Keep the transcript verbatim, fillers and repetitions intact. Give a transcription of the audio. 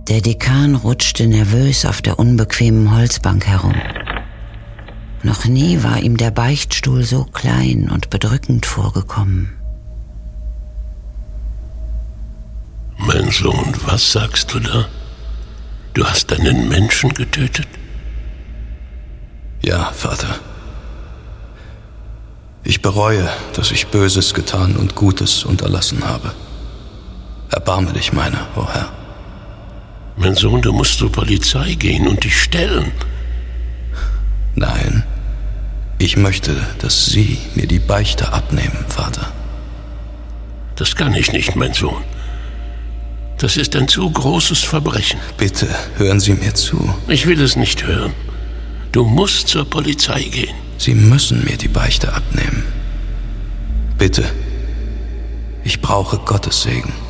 Der Dekan rutschte nervös auf der unbequemen Holzbank herum. Noch nie war ihm der Beichtstuhl so klein und bedrückend vorgekommen. Mein Sohn, was sagst du da? Du hast einen Menschen getötet? Ja, Vater. Ich bereue, dass ich Böses getan und Gutes unterlassen habe. Erbarme dich meiner, o Herr. Mein Sohn, du musst zur Polizei gehen und dich stellen. Nein, ich möchte, dass Sie mir die Beichte abnehmen, Vater. Das kann ich nicht, mein Sohn. Das ist ein zu großes Verbrechen. Bitte, hören Sie mir zu. Ich will es nicht hören. Du musst zur Polizei gehen. Sie müssen mir die Beichte abnehmen. Bitte. Ich brauche Gottes Segen.